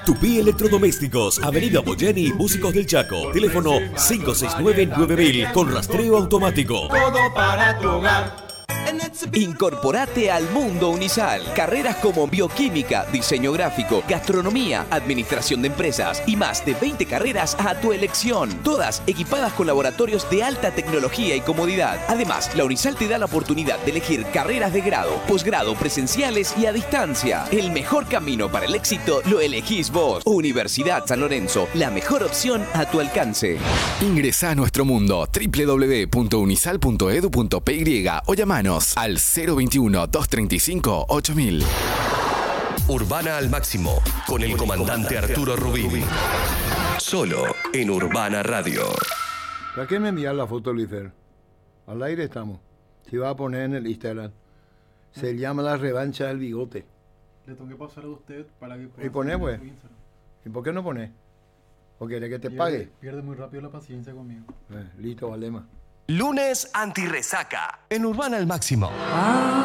Tupí Electrodomésticos, Avenida Boyeni, Músicos del Chaco. Teléfono 569-9000 con rastreo automático. Todo para tu hogar. Incorporate al mundo Unisal. Carreras como bioquímica, diseño gráfico, gastronomía, administración de empresas y más de 20 carreras a tu elección. Todas equipadas con laboratorios de alta tecnología y comodidad. Además, la Unisal te da la oportunidad de elegir carreras de grado, posgrado, presenciales y a distancia. El mejor camino para el éxito lo elegís vos. Universidad San Lorenzo, la mejor opción a tu alcance. Ingresa a nuestro mundo www.unisal.edu.py o llamanos al 021-235-8000. Urbana al máximo, con el comandante Arturo Rubín. Solo en Urbana Radio. ¿Para qué me envías la foto, Luifer? Al aire estamos. Se va a poner en el Instagram. Se llama La Revancha del Bigote. Le tengo que pasar a usted para que pueda... ¿Y pone, pues? ¿Y por qué no pone? ¿O quiere que te pague? Pierde muy rápido la paciencia conmigo. Listo, Valema. Lunes anti-resaca en Urbana al máximo.